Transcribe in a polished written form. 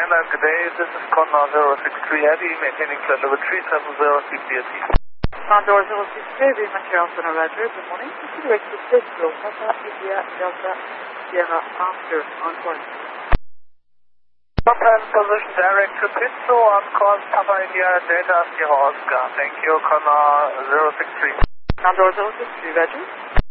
China, good day. This is Condor 063 Heavy, maintaining flight level 370 CPSC. Condor 063 Heavy, Montreal Center, Roger. Good morning. Direct to Pittsville, Papa India Delta Sierra Oscar on course. Papa position direct to Pittsville on course Papa India Delta Sierra Oscar. Thank you, Condor 063. Condor 063, Roger.